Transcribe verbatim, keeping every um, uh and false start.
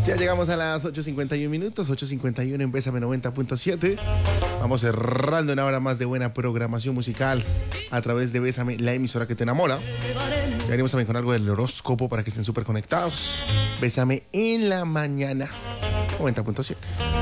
Ya llegamos a las ocho cincuenta y uno minutos, ocho cincuenta y uno en Bésame noventa punto siete. Vamos cerrando una hora más de buena programación musical a través de Bésame, la emisora que te enamora. Ya venimos también con algo del horóscopo para que estén súper conectados. Bésame en la mañana noventa punto siete.